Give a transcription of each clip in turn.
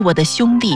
我的兄弟。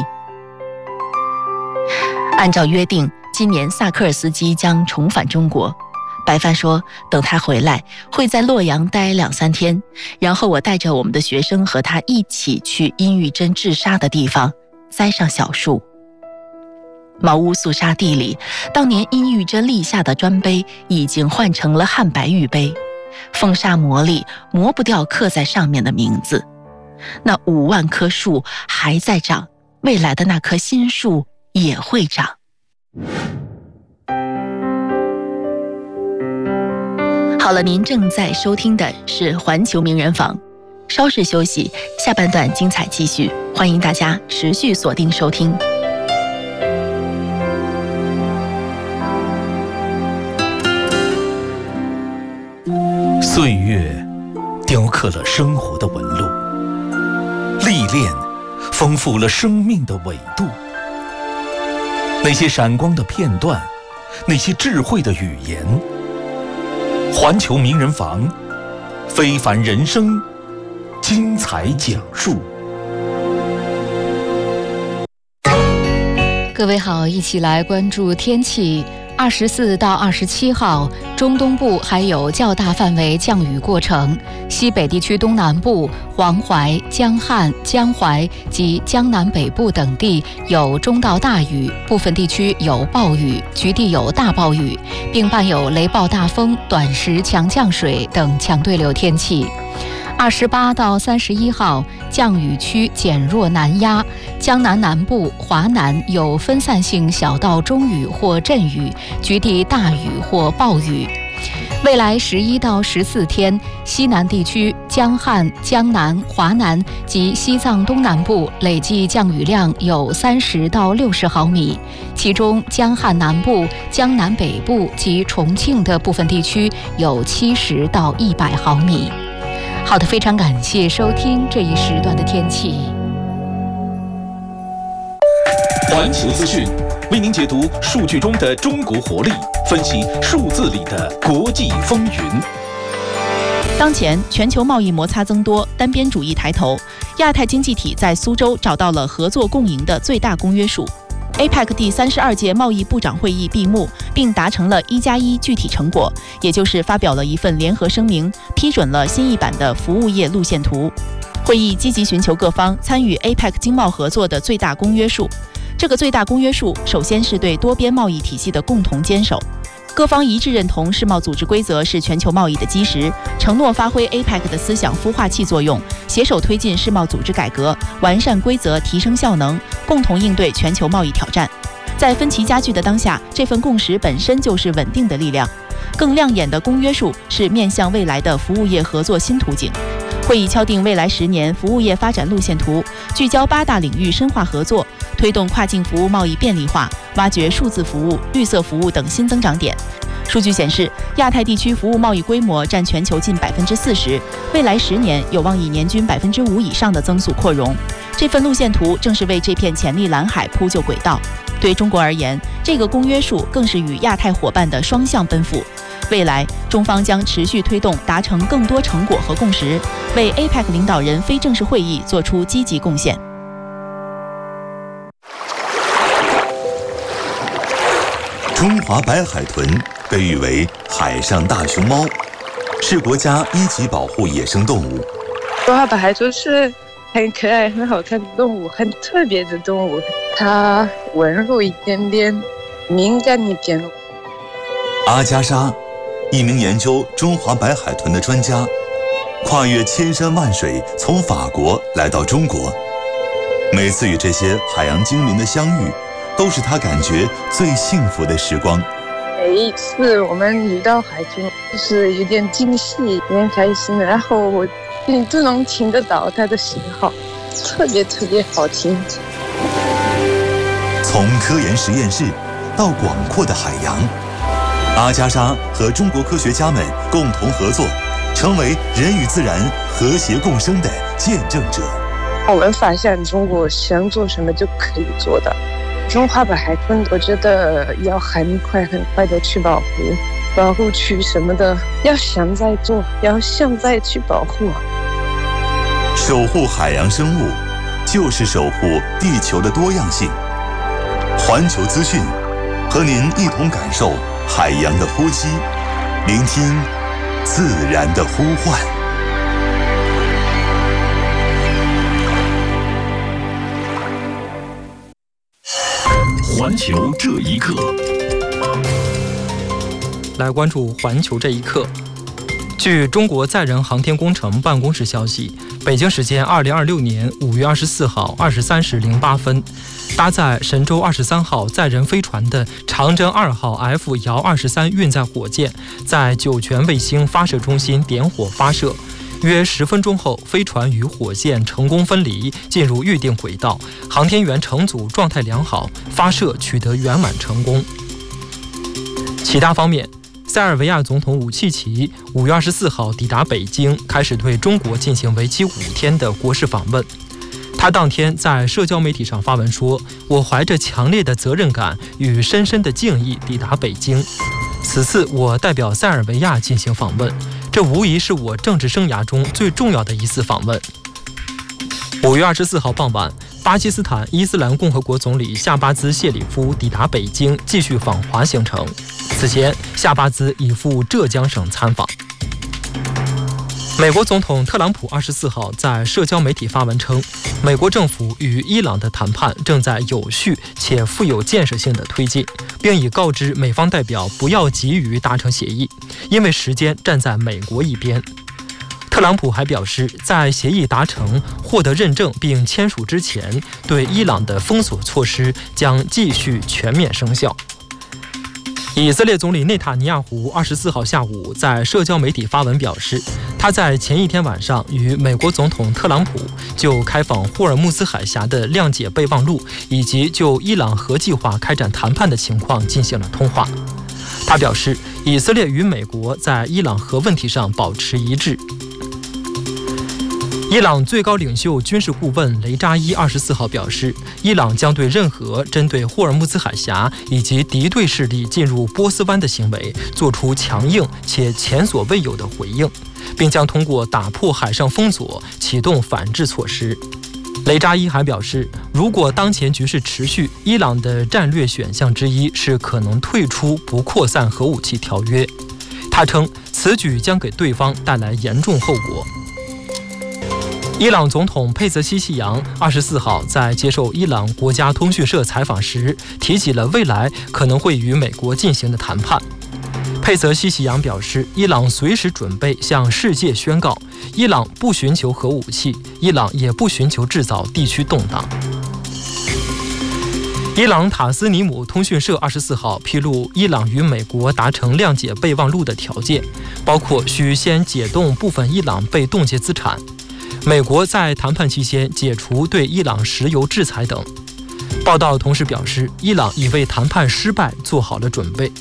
按照约定，今年萨科尔斯基将重返中国。白帆说，等他回来会在洛阳待2-3天，然后我带着我们的学生和他一起去殷玉珍治沙的地方栽上小树。茅屋肃杀地里，当年殷玉珍立下的砖碑已经换成了汉白玉碑，风沙磨砺，磨不掉刻在上面的名字。那5万棵树还在长，未来的那棵新树也会长。好了，您正在收听的是环球名人坊，稍事休息，下半段精彩继续，欢迎大家持续锁定收听。 岁月雕刻了生活的纹路，历练丰富了生命的纬度。那些闪光的片段，那些智慧的语言，环球名人坊，非凡人生，精彩讲述。 各位好，一起来关注天气。24到27号，中东部还有较大范围降雨过程，西北地区东南部、黄淮、江汉、江淮及江南北部等地有中到大雨，部分地区有暴雨，局地有大暴雨，并伴有雷暴大风、短时强降水等强对流天气。28到31号，降雨区减弱南压，江南南部、华南有分散性小到中雨或阵雨，局地大雨或暴雨。未来11到14天，西南地区、江汉、江南、华南及西藏东南部累计降雨量有30到60毫米，其中江汉南部、江南北部及重庆的部分地区有70到100毫米。好的，非常感谢收听这一时段的天气。 环球资讯为您解读数据中的中国活力，分析数字里的国际风云。 当前全球贸易摩擦增多，单边主义抬头，亚太经济体在苏州找到了合作共赢的最大公约数。APEC 第32届贸易部长会议闭幕，并达成了1+1具体成果，也就是发表了一份联合声明，批准了新一版的服务业路线图。会议积极寻求各方参与 APEC 经贸合作的最大公约数。这个最大公约数首先是对多边贸易体系的共同坚守。各方一致认同世贸组织规则是全球贸易的基石，承诺发挥 APEC 的思想孵化器作用，携手推进世贸组织改革，完善规则，提升效能，共同应对全球贸易挑战。在分歧加剧的当下，这份共识本身就是稳定的力量。更亮眼的公约数是面向未来的服务业合作新途径。会议敲定未来10年服务业发展路线图，聚焦8大领域深化合作，推动跨境服务贸易便利化，挖掘数字服务、绿色服务等新增长点。数据显示，亚太地区服务贸易规模占全球近40%，未来10年有望以年均5%以上的增速扩容。这份路线图正是为这片潜力蓝海铺就轨道。对中国而言，这个公约数更是与亚太伙伴的双向奔赴。未来，中方将持续推动达成更多成果和共识，为 APEC 领导人非正式会议做出积极贡献。 中华白海豚被誉为海上大熊猫，是国家1级保护野生动物。 中华白海豚是很可爱、很好看的动物，很特别的动物。它温柔一点点，敏感一点。 阿加莎，一名研究中华白海豚的专家，跨越千山万水，从法国来到中国。每次与这些海洋精灵的相遇，都是他感觉最幸福的时光。 每一次我们遇到海豚，就是有点惊喜，有点开心，然后我都能听得到它的信号，特别特别好听。 从科研实验室到广阔的海洋，阿加莎和中国科学家们共同合作，成为人与自然和谐共生的见证者。 我们发现中国想做什么就可以做的。中华白海豚，我觉得要很快的去保护区什么的，要现在做，要现在去保护。 守护海洋生物， 就是守护地球的多样性。环球资讯，和您一同感受海洋的呼吸，聆听自然的呼唤。 环球这一刻， 来关注环球这一刻。据中国载人航天工程办公室消息，北京时间2026年5月24号23时08分，搭载神舟23号载人飞船的长征2号 F 遥23运载火箭在酒泉卫星发射中心点火发射。约10分钟后，飞船与火箭成功分离，进入预定轨道，航天员乘组状态良好，发射取得圆满成功。其他方面，塞尔维亚总统武契奇5月24号抵达北京，开始对中国进行为期5天的国事访问。他当天在社交媒体上发文说：“我怀着强烈的责任感与深深的敬意抵达北京。此次我代表塞尔维亚进行访问，这无疑是我政治生涯中最重要的一次访问。”5月24号傍晚，巴基斯坦伊斯兰共和国总理夏巴兹谢里夫抵达北京，继续访华行程。此前，夏巴兹已赴浙江省参访。美国总统特朗普24号在社交媒体发文称，美国政府与伊朗的谈判正在有序且富有建设性的推进，并已告知美方代表不要急于达成协议，因为时间站在美国一边。特朗普还表示，在协议达成、获得认证并签署之前，对伊朗的封锁措施将继续全面生效。以色列总理内塔尼亚胡24号下午在社交媒体发文表示，他在前一天晚上与美国总统特朗普就开放霍尔木兹海峡的谅解备忘录以及就伊朗核计划开展谈判的情况进行了通话。他表示，以色列与美国在伊朗核问题上保持一致。伊朗最高领袖军事顾问雷扎伊24号表示，伊朗将对任何针对霍尔木兹海峡以及敌对势力进入波斯湾的行为做出强硬且前所未有的回应，并将通过打破海上封锁启动反制措施。雷扎伊还表示，如果当前局势持续，伊朗的战略选项之一是可能退出不扩散核武器条约。他称，此举将给对方带来严重后果。伊朗总统佩泽西希扬24号在接受伊朗国家通讯社采访时，提起了未来可能会与美国进行的谈判。佩泽西希扬表示，伊朗随时准备向世界宣告，伊朗不寻求核武器，伊朗也不寻求制造地区动荡。伊朗塔斯尼姆通讯社24号披露，伊朗与美国达成谅解备忘录的条件，包括需先解冻部分伊朗被冻结资产，美国在谈判期间解除对伊朗石油制裁等。报道同时表示，伊朗已为谈判失败做好了准备。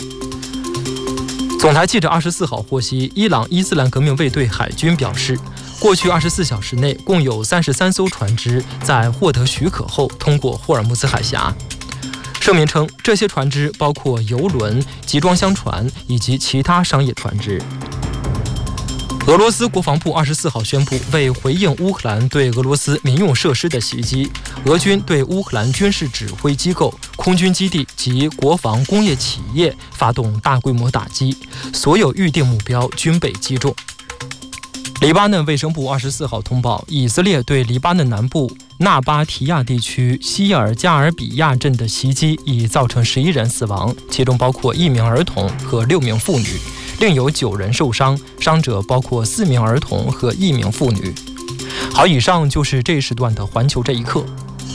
总台记者24号获悉，伊朗伊斯兰革命卫队海军表示，过去24小时内共有33艘船只在获得许可后通过霍尔木兹海峡。声明称，这些船只包括油轮、集装箱船以及其他商业船只。俄罗斯国防部24号宣布，为回应乌克兰对俄罗斯民用设施的袭击，俄军对乌克兰军事指挥机构、空军基地及国防工业企业发动大规模打击，所有预定目标均被击中。黎巴嫩卫生部24号通报，以色列对黎巴嫩南部纳巴提亚地区希尔加尔比亚镇的袭击已造成11人死亡，其中包括1名儿童和6名妇女，另有9人受伤，伤者包括4名儿童和1名妇女。好，以上就是这一时段的环球这一刻。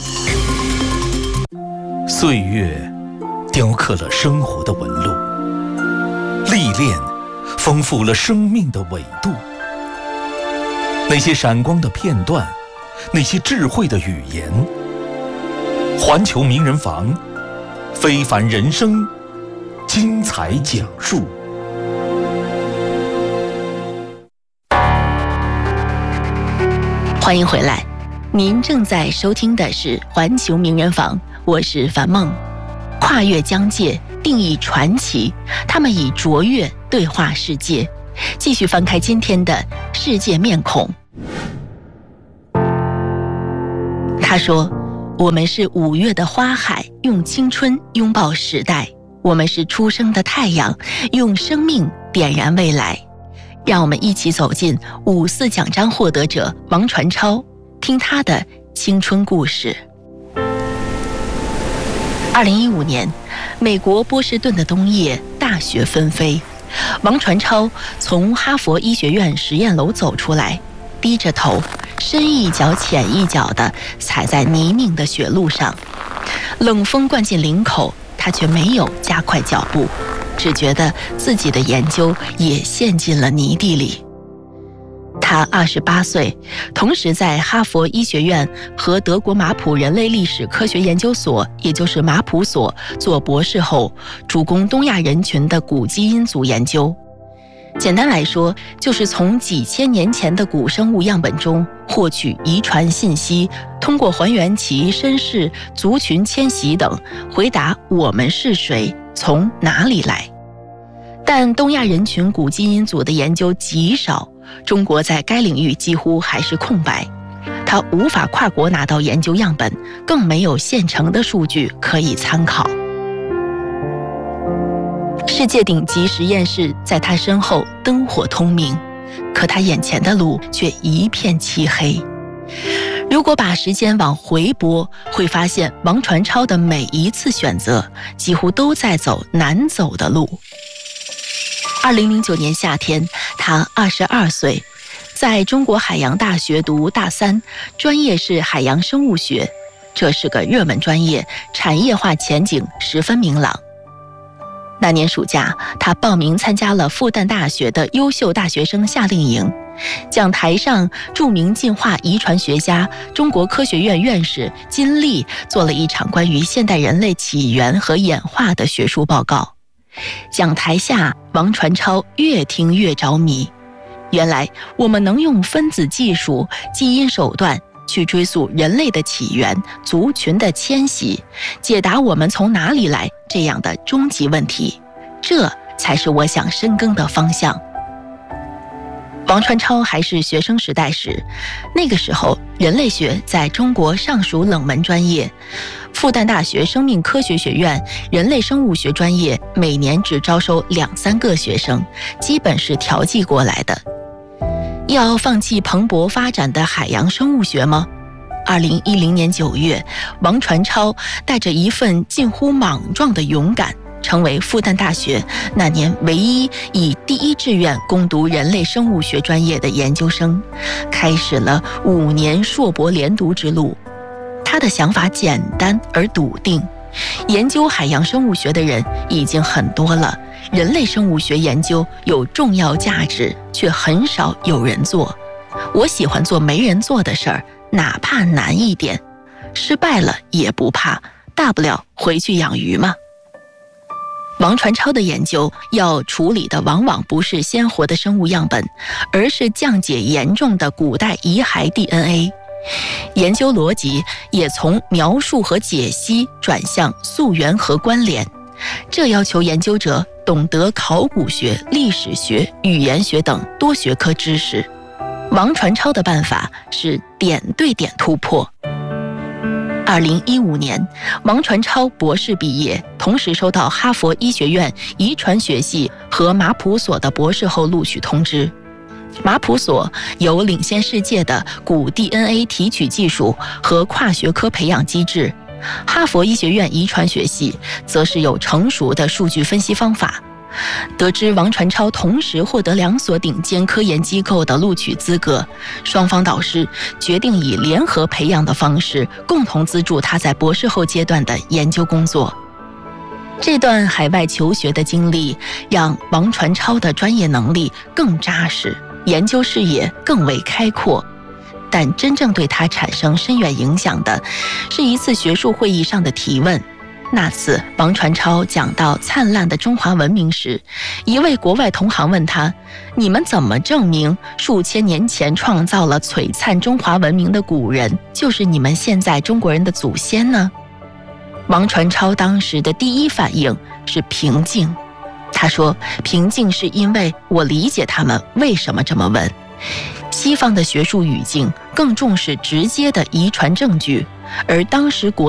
岁月雕刻了生活的纹路，历练丰富了生命的纬度。那些闪光的片段，那些智慧的语言，环球名人房，非凡人生，精彩讲述。 欢迎回来，您正在收听的是环球名人坊，我是樊梦。跨越疆界，定义传奇，他们以卓越对话世界。继续翻开今天的世界面孔。 他说，我们是5月的花海，用青春拥抱时代；我们是初升的太阳，用生命点燃未来。让我们一起走进54奖章获得者王传超，听他的青春故事。2015年，美国波士顿的冬夜，大雪纷飞。王传超从哈佛医学院实验楼走出来，低着头，深一脚浅一脚地踩在泥泞的雪路上。冷风灌进领口，他却没有加快脚步，只觉得自己的研究也陷进了泥地里。他28岁，同时在哈佛医学院和德国马普人类历史科学研究所，也就是马普所做博士后，主攻东亚人群的古基因组研究。简单来说，就是从几千年前的古生物样本中获取遗传信息，通过还原其身世、族群迁徙等，回答我们是谁，从哪里来。但东亚人群古基因组的研究极少，中国在该领域几乎还是空白，它无法跨国拿到研究样本，更没有现成的数据可以参考。世界顶级实验室在他身后灯火通明，可他眼前的路却一片漆黑。如果把时间往回拨，会发现王传超的每一次选择几乎都在走难走的路。2009年夏天，他22岁，在中国海洋大学读大3，专业是海洋生物学。这是个热门专业，产业化前景十分明朗。那年暑假，他报名参加了复旦大学的优秀大学生夏令营。讲台上，著名进化遗传学家、中国科学院院士金立做了一场关于现代人类起源和演化的学术报告。讲台下，王传超越听越着迷。原来，我们能用分子技术、基因手段去追溯人类的起源、族群的迁徙，解答我们从哪里来这样的终极问题，这才是我想深耕的方向。王传超还是学生时代时，那个时候人类学在中国尚属冷门专业，复旦大学生命科学学院人类生物学专业每年只招收2-3个学生，基本是调剂过来的。要放弃蓬勃发展的海洋生物学吗？2010年9月，王传超带着一份近乎莽撞的勇敢，成为复旦大学那年唯一以第1志愿攻读人类生物学专业的研究生，开始了5年硕博连读之路。他的想法简单而笃定，研究海洋生物学的人已经很多了，人类生物学研究有重要价值，却很少有人做。我喜欢做没人做的事儿，哪怕难一点，失败了也不怕，大不了回去养鱼嘛。王传超的研究要处理的往往不是鲜活的生物样本，而是降解严重的古代遗骸 DNA。研究逻辑也从描述和解析转向溯源和关联，这要求研究者懂得考古学、历史学、语言学等多学科知识。王传超的办法是点对点突破。2015年，王传超博士毕业，同时收到哈佛医学院遗传学系和马普所的博士后录取通知。马普所有领先世界的古 DNA 提取技术和跨学科培养机制，哈佛医学院遗传学系则是有成熟的数据分析方法。得知王传超同时获得2所顶尖科研机构的录取资格，双方导师决定以联合培养的方式，共同资助他在博士后阶段的研究工作。这段海外求学的经历，让王传超的专业能力更扎实，研究视野更为开阔。但真正对他产生深远影响的，是一次学术会议上的提问。那次，王传超讲到灿烂的中华文明时，一位国外同行问他：“你们怎么证明数千年前创造了璀璨中华文明的古人，就是你们现在中国人的祖先呢？”王传超当时的第一反应是平静。他说：“平静是因为我理解他们为什么这么问。西方的学术语境更重视直接的遗传证据， 而当时国